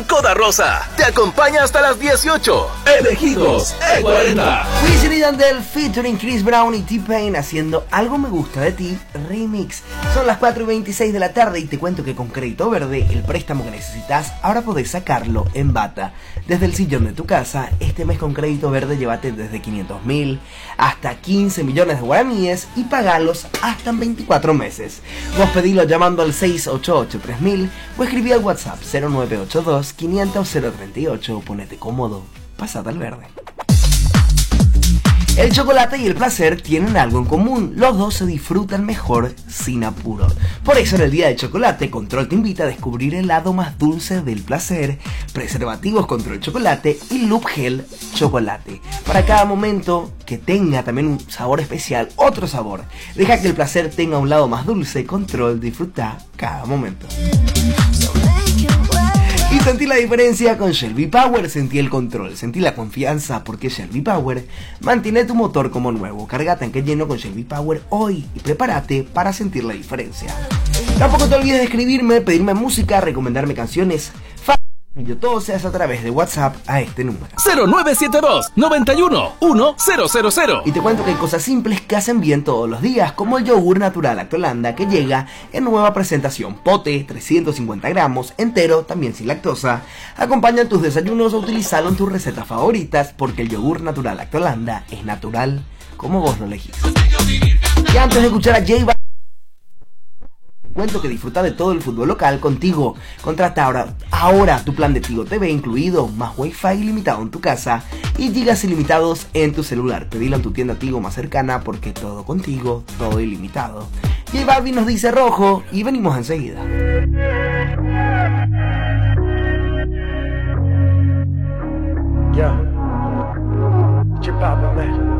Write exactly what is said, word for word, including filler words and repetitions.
Coda Rosa te acompaña hasta las dieciocho. Elegidos E cuarenta. Wisin y Yandel featuring Chris Brown y T-Pain haciendo Algo Me Gusta de Ti remix. Son las cuatro y veintiséis de la tarde y te cuento que con Crédito Verde, el préstamo que necesitas, ahora podés sacarlo en Bata. Desde el sillón de tu casa, este mes con Crédito Verde llévate desde quinientos mil hasta quince millones de guaraníes y pagalos hasta en veinticuatro meses. Vos pedilo llamando al seis ocho ocho tres mil o escribí al WhatsApp cero nueve ocho dos quinientos cero treinta y ocho. Ponete cómodo, pasate al verde. El chocolate y el placer tienen algo en común, los dos se disfrutan mejor sin apuro. Por eso en el día del chocolate, Control te invita a descubrir el lado más dulce del placer, preservativos Control Chocolate y Loop Gel Chocolate. Para cada momento que tenga también un sabor especial, otro sabor. Deja que el placer tenga un lado más dulce, Control, disfruta cada momento. Y sentí la diferencia con Shell V-Power, sentí el control, sentí la confianza porque Shell V-Power mantiene tu motor como nuevo. Carga tanque lleno con Shell V-Power hoy y prepárate para sentir la diferencia. Tampoco te olvides de escribirme, pedirme música, recomendarme canciones. Yo todo se hace a través de WhatsApp a este número cero nueve siete dos noventa y uno uno cero cero cero. Y te cuento que hay cosas simples que hacen bien todos los días, como el yogur natural Lactolanda, que llega en nueva presentación, pote, trescientos cincuenta gramos, entero, también sin lactosa. Acompaña tus desayunos o utilízalo en tus recetas favoritas, porque el yogur natural Lactolanda es natural como vos lo elegís. Y antes de escuchar a J Balvin, cuento que disfruta de todo el fútbol local contigo. Contrata ahora, ahora tu plan de Tigo T V incluido, más wifi ilimitado en tu casa y gigas ilimitados en tu celular. Pedilo en tu tienda Tigo más cercana porque todo contigo, todo ilimitado. J Balvin nos dice rojo y venimos enseguida. Yeah, it's your papa, man.